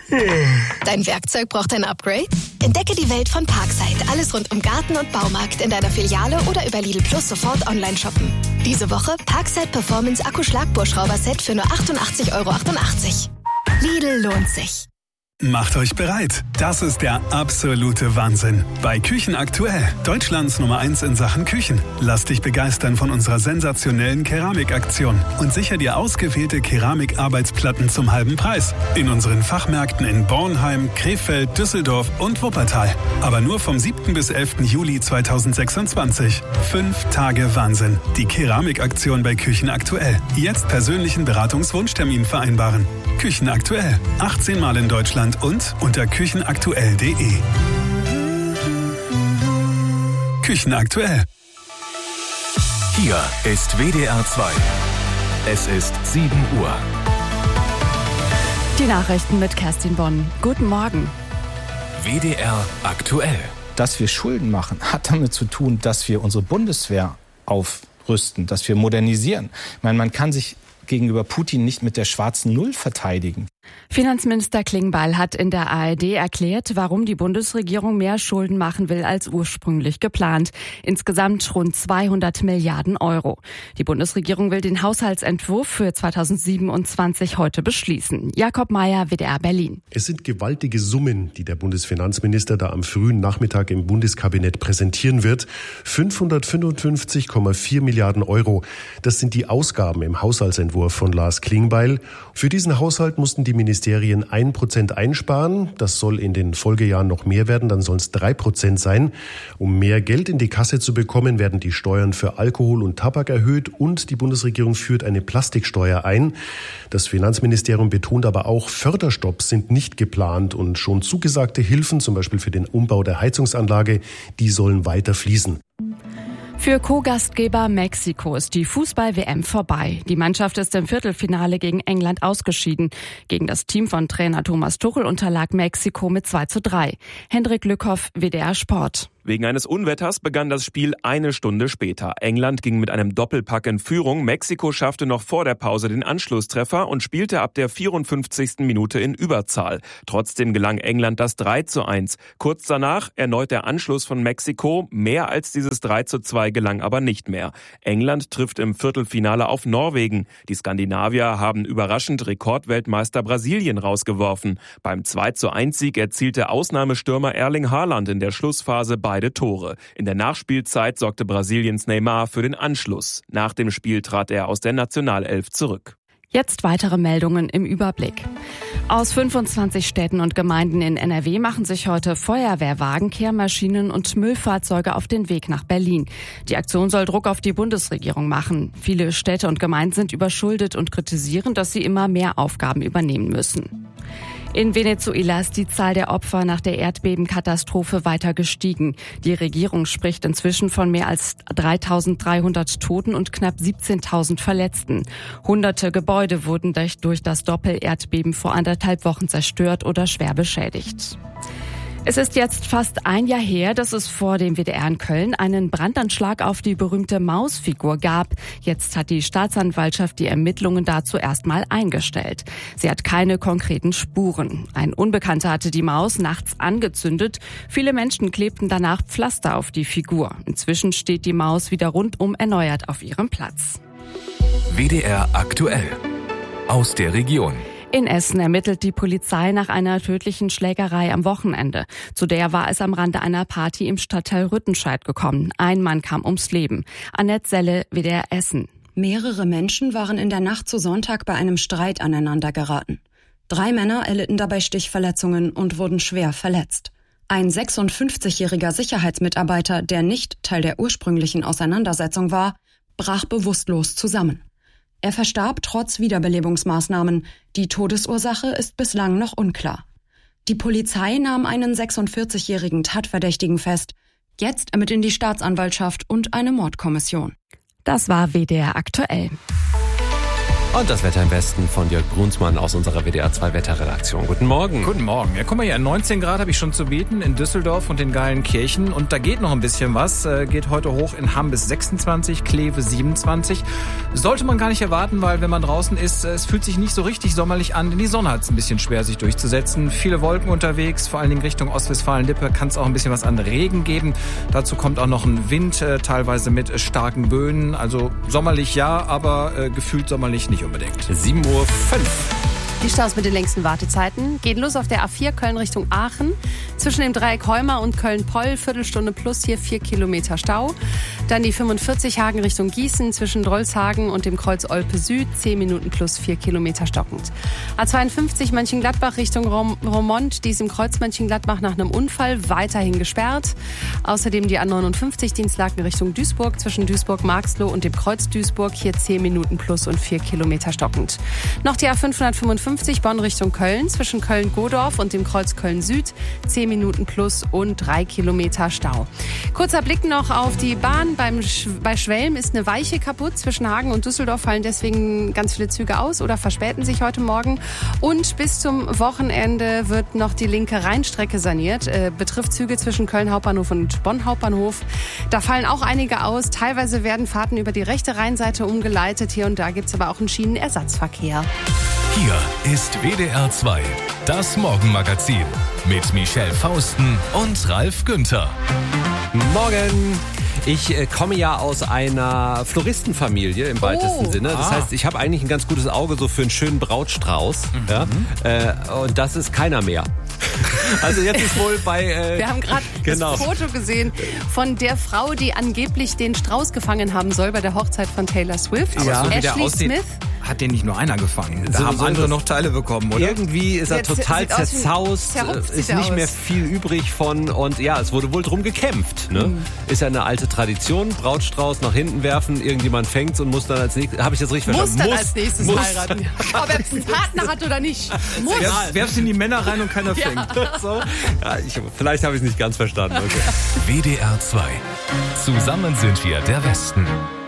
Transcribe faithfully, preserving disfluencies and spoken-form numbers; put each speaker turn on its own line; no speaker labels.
Dein Werkzeug braucht ein Upgrade? Entdecke die Welt von Parkside. Alles rund um Garten und Baumarkt in deiner Filiale oder über Lidl Plus sofort online shoppen. Diese Woche Parkside Performance Akku-Schlagbohrschrauber-Set für nur achtundachtzig Euro achtundachtzig. Lidl lohnt sich.
Macht euch bereit. Das ist der absolute Wahnsinn. Bei Küchen aktuell. Deutschlands Nummer eins in Sachen Küchen. Lass dich begeistern von unserer sensationellen Keramikaktion und sicher dir ausgewählte Keramikarbeitsplatten zum halben Preis. In unseren Fachmärkten in Bornheim, Krefeld, Düsseldorf und Wuppertal. Aber nur vom siebten bis elften Juli zweitausendsechsundzwanzig. Fünf Tage Wahnsinn. Die Keramikaktion bei Küchen aktuell. Jetzt persönlichen Beratungswunschtermin vereinbaren. Küchen aktuell. achtzehn Mal in Deutschland und unter küchenaktuell punkt de. Küchen aktuell.
Hier ist W D R zwei. Es ist sieben Uhr.
Die Nachrichten mit Kerstin Bonn. Guten Morgen.
W D R aktuell.
Dass wir Schulden machen, hat damit zu tun, dass wir unsere Bundeswehr aufrüsten, dass wir modernisieren. Ich meine, man kann sich gegenüber Putin nicht mit der schwarzen Null verteidigen.
Finanzminister Klingbeil hat in der A R D erklärt, warum die Bundesregierung mehr Schulden machen will als ursprünglich geplant. Insgesamt rund zweihundert Milliarden Euro. Die Bundesregierung will den Haushaltsentwurf für zweitausendsiebenundzwanzig heute beschließen. Jakob Mayer, W D R Berlin.
Es sind gewaltige Summen, die der Bundesfinanzminister da am frühen Nachmittag im Bundeskabinett präsentieren wird. fünfhundertfünfundfünfzig Komma vier Milliarden Euro. Das sind die Ausgaben im Haushaltsentwurf von Lars Klingbeil. Für diesen Haushalt mussten die Ministerien ein Prozent einsparen. Das soll in den Folgejahren noch mehr werden, dann sollen es drei Prozent sein. Um mehr Geld in die Kasse zu bekommen, werden die Steuern für Alkohol und Tabak erhöht und die Bundesregierung führt eine Plastiksteuer ein. Das Finanzministerium betont aber auch, Förderstopps sind nicht geplant und schon zugesagte Hilfen, zum Beispiel für den Umbau der Heizungsanlage, die sollen weiter fließen.
Für Co-Gastgeber Mexiko ist die Fußball-W M vorbei. Die Mannschaft ist im Viertelfinale gegen England ausgeschieden. Gegen das Team von Trainer Thomas Tuchel unterlag Mexiko mit zwei zu drei. Hendrik Lückhoff, W D R Sport.
Wegen eines Unwetters begann das Spiel eine Stunde später. England ging mit einem Doppelpack in Führung. Mexiko schaffte noch vor der Pause den Anschlusstreffer und spielte ab der vierundfünfzigsten Minute in Überzahl. Trotzdem gelang England das drei zu eins. Kurz danach erneut der Anschluss von Mexiko. Mehr als dieses drei zu zwei gelang aber nicht mehr. England trifft im Viertelfinale auf Norwegen. Die Skandinavier haben überraschend Rekordweltmeister Brasilien rausgeworfen. Beim zwei zu eins Sieg erzielte Ausnahmestürmer Erling Haaland in der Schlussphase beide Tore. In der Nachspielzeit sorgte Brasiliens Neymar für den Anschluss. Nach dem Spiel trat er aus der Nationalelf zurück.
Jetzt weitere Meldungen im Überblick. Aus fünfundzwanzig Städten und Gemeinden in N R W machen sich heute Feuerwehrwagen, Kehrmaschinen und Müllfahrzeuge auf den Weg nach Berlin. Die Aktion soll Druck auf die Bundesregierung machen. Viele Städte und Gemeinden sind überschuldet und kritisieren, dass sie immer mehr Aufgaben übernehmen müssen. In Venezuela ist die Zahl der Opfer nach der Erdbebenkatastrophe weiter gestiegen. Die Regierung spricht inzwischen von mehr als dreitausenddreihundert Toten und knapp siebzehntausend Verletzten. Hunderte Gebäude wurden durch das Doppel-Erdbeben vor anderthalb Wochen zerstört oder schwer beschädigt. Es ist jetzt fast ein Jahr her, dass es vor dem W D R in Köln einen Brandanschlag auf die berühmte Mausfigur gab. Jetzt hat die Staatsanwaltschaft die Ermittlungen dazu erstmal eingestellt. Sie hat keine konkreten Spuren. Ein Unbekannter hatte die Maus nachts angezündet. Viele Menschen klebten danach Pflaster auf die Figur. Inzwischen steht die Maus wieder rundum erneuert auf ihrem Platz.
W D R aktuell. Aus der Region.
In Essen ermittelt die Polizei nach einer tödlichen Schlägerei am Wochenende. Zu der war es am Rande einer Party im Stadtteil Rüttenscheid gekommen. Ein Mann kam ums Leben. Annette Selle, W D R Essen.
Mehrere Menschen waren in der Nacht zu Sonntag bei einem Streit aneinander geraten. Drei Männer erlitten dabei Stichverletzungen und wurden schwer verletzt. Ein sechsundfünfzigjähriger Sicherheitsmitarbeiter, der nicht Teil der ursprünglichen Auseinandersetzung war, brach bewusstlos zusammen. Er verstarb trotz Wiederbelebungsmaßnahmen. Die Todesursache ist bislang noch unklar. Die Polizei nahm einen sechsundvierzigjährigen Tatverdächtigen fest. Jetzt ermitteln die Staatsanwaltschaft und eine Mordkommission.
Das war W D R aktuell.
Und das Wetter im Westen von Jörg Brunsmann aus unserer W D R zwei Wetterredaktion. Guten Morgen.
Guten Morgen. Ja, guck mal hier, neunzehn Grad habe ich schon zu bieten in Düsseldorf und in Geilenkirchen. Und da geht noch ein bisschen was. Äh, geht heute hoch in Hamm bis sechsundzwanzig, Kleve siebenundzwanzig. Sollte man gar nicht erwarten, weil wenn man draußen ist, es fühlt sich nicht so richtig sommerlich an, denn die Sonne hat es ein bisschen schwer, sich durchzusetzen. Viele Wolken unterwegs, vor allen Dingen Richtung Ostwestfalen-Lippe kann es auch ein bisschen was an Regen geben. Dazu kommt auch noch ein Wind, äh, teilweise mit starken Böen. Also sommerlich ja, aber äh, gefühlt sommerlich nicht unbedingt.
sieben Uhr fünf.
Die Staus mit den längsten Wartezeiten gehen los auf der A vier Köln Richtung Aachen. Zwischen dem Dreieck Heuma und Köln-Poll, Viertelstunde plus, hier vier Kilometer Stau. Dann die fünfundvierzig Hagen Richtung Gießen, zwischen Drolshagen und dem Kreuz Olpe Süd, zehn Minuten plus, vier Kilometer stockend. A zweiundfünfzig Mönchengladbach Richtung Rom- Romont, dies im Kreuz Mönchengladbach nach einem Unfall, weiterhin gesperrt. Außerdem die A neunundfünfzig Dienstlaken Richtung Duisburg, zwischen Duisburg-Marxloh und dem Kreuz Duisburg, hier zehn Minuten plus und vier Kilometer stockend. Noch die A fünfhundertfünfundfünfzig Bonn Richtung Köln, zwischen Köln-Godorf und dem Kreuz Köln-Süd, zehn Minuten plus und drei Kilometer Stau. Kurzer Blick noch auf die Bahn. Beim Sch- bei Schwelm ist eine Weiche kaputt. Zwischen Hagen und Düsseldorf fallen deswegen ganz viele Züge aus oder verspäten sich heute Morgen. Und bis zum Wochenende wird noch die linke Rheinstrecke saniert. Äh, betrifft Züge zwischen Köln Hauptbahnhof und Bonn Hauptbahnhof. Da fallen auch einige aus. Teilweise werden Fahrten über die rechte Rheinseite umgeleitet. Hier und da gibt es aber auch einen Schienenersatzverkehr.
Hier ist W D R zwei, das Morgenmagazin mit Michelle Fausten und Ralf Günther.
Morgen. Ich äh, komme ja aus einer Floristenfamilie im weitesten
Oh,
Sinne. Das
ah.
heißt, ich habe eigentlich ein ganz gutes Auge so für einen schönen Brautstrauß.
Mhm.
Ja? Äh, und das ist keiner mehr. Also jetzt ist wohl bei... Äh,
Wir haben gerade
genau.
das Foto gesehen von der Frau, die angeblich den Strauß gefangen haben soll bei der Hochzeit von Taylor Swift.
Aber so wie der
Ashley
aussieht,
Smith.
hat den nicht nur einer gefangen. Da
So
haben
soll
andere
das-
noch Teile bekommen, oder?
Irgendwie ist er
Der
total
sieht aus wie-
zerzaust,
zerrupft
ist
sieht er
nicht mehr
aus.
viel übrig von und ja, es wurde wohl drum gekämpft. Ne?
Mhm.
Ist ja eine alte Tradition, Brautstrauß nach hinten werfen, irgendjemand fängt's und muss dann als nächstes, habe ich das richtig
Muss
verstanden?
dann als nächstes
muss.
heiraten. Ob er einen Partner hat oder nicht. Muss.
Werf, werfst in die Männer rein und keiner fängt.
So? Ja, ich, vielleicht habe ich es nicht ganz verstanden. Okay.
W D R zwei. Zusammen sind wir der Westen.